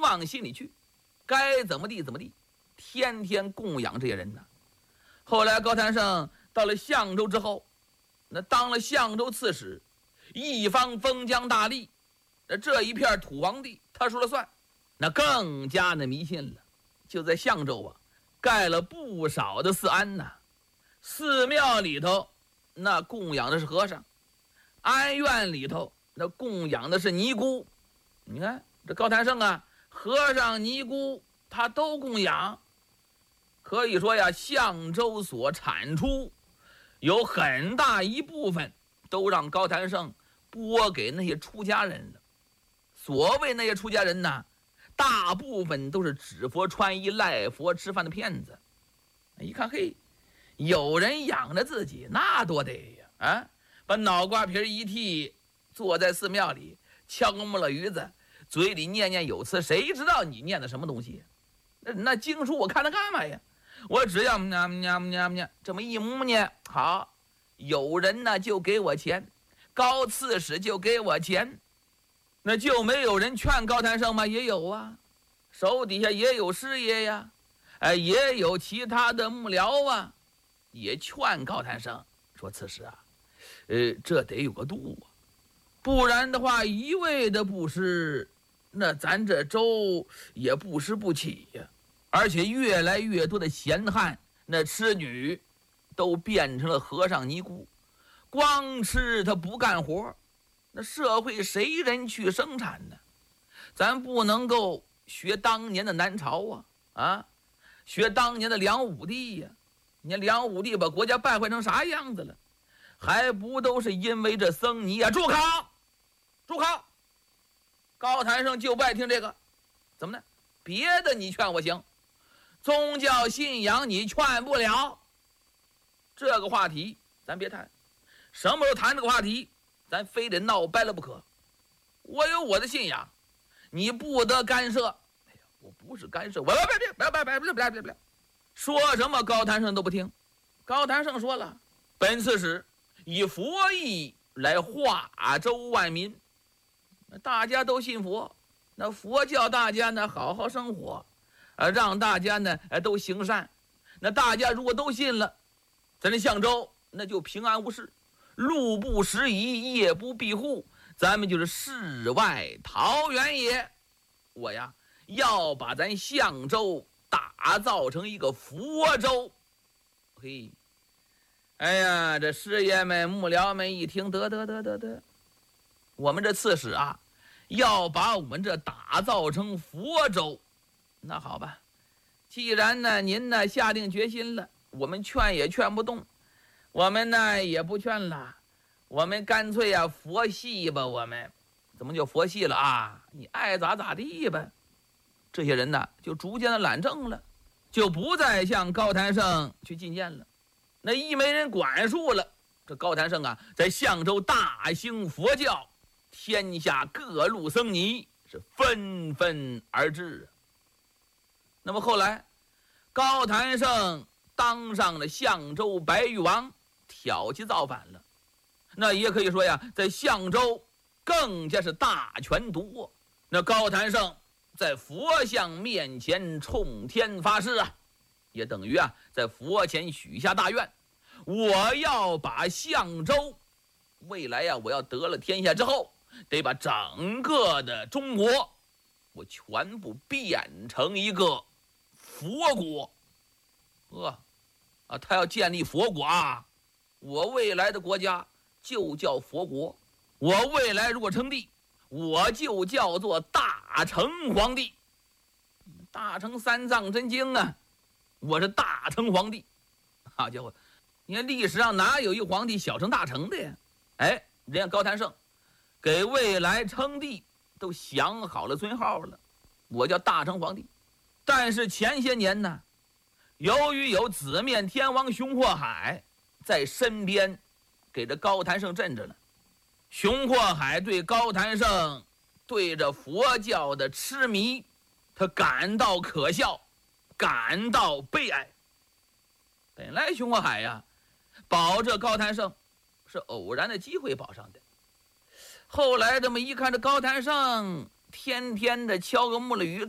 往心里去，该怎么地怎么地，天天供养这些人呢。后来高谭胜到了相州之后，那当了相州刺史，一方封疆大吏，那这一片土皇帝他说了算，那更加的迷信了。就在相州啊，盖了不少的寺庵呐，寺庙里头那供养的是和尚，庵院里头那供养的是尼姑。你看这高谭胜啊，和尚尼姑他都供养。可以说呀，相州所产出有很大一部分都让高谭胜拨给那些出家人了。所谓那些出家人呢，大部分都是指佛穿衣赖佛吃饭的骗子。一看，嘿，有人养着自己，那多得呀！啊，把脑瓜皮一剃，坐在寺庙里敲个木了鱼子，嘴里念念有词，谁知道你念的什么东西？那经书我看它干嘛呀？我只要这么一摸念，好，有人呢就给我钱，高刺史就给我钱。那就没有人劝高谭胜吗？也有啊，手底下也有师爷呀，也有其他的幕僚啊，也劝高谭胜说：“刺史啊，这得有个度啊，不然的话，一味的布施，那咱这州也布施不起呀。而且越来越多的闲汉，那痴女都变成了和尚尼姑，光吃他不干活。那社会谁人去生产呢？咱不能够学当年的南朝啊，学当年的梁武帝呀。你看梁武帝把国家败坏成啥样子了，还不都是因为这僧尼啊？住口！住口！高谭胜就不爱听这个，怎么呢？别的你劝我行，宗教信仰你劝不了。这个话题咱别谈，什么时候谈这个话题，咱非得闹掰了不可。我有我的信仰，你不得干涉。哎呀，我不是干涉，我别，说什么高谭胜都不听。高谭胜说了，本刺史以佛意来化州万民，大家都信佛，那佛教大家呢好好生活，让大家呢都行善。那大家如果都信了，咱这相州那就平安无事，路不拾遗，夜不闭户，咱们就是世外桃源也。我呀要把咱相州打造成一个佛州。嘿，哎呀，这师爷们幕僚们一听，得，我们这刺史啊要把我们这打造成佛州。那好吧，既然呢您呢下定决心了，我们劝也劝不动，我们呢也不劝了，我们干脆呀佛系吧。我们怎么就佛系了啊？你爱咋咋地吧。这些人呢就逐渐的懒政了，就不再向高谭胜去进谏了。那一没人管束了，这高谭胜啊在相州大兴佛教，天下各路僧尼是纷纷而至。那么后来高谭胜当上了相州白玉王，挑起造反了。那也可以说呀，在相州更加是大权独握。那高谭胜在佛像面前冲天发誓啊，也等于啊在佛前许下大愿，我要把相州未来呀，我要得了天下之后，得把整个的中国我全部变成一个佛国。他要建立佛国啊，我未来的国家就叫佛国。我未来如果称帝，我就叫做大成皇帝。大成三藏真经啊，我是大成皇帝。好家伙，你看历史上哪有一皇帝小成大成的呀？人家高谭胜给未来称帝都想好了尊号了，我叫大成皇帝。但是前些年呢，由于有紫面天王熊阔海在身边给这高谭胜镇着呢，熊阔海对高谭胜对着佛教的痴迷，他感到可笑，感到悲哀。本来熊阔海呀保这高谭胜是偶然的机会保上的，后来这么一看，这高谭胜天天的敲个木了鱼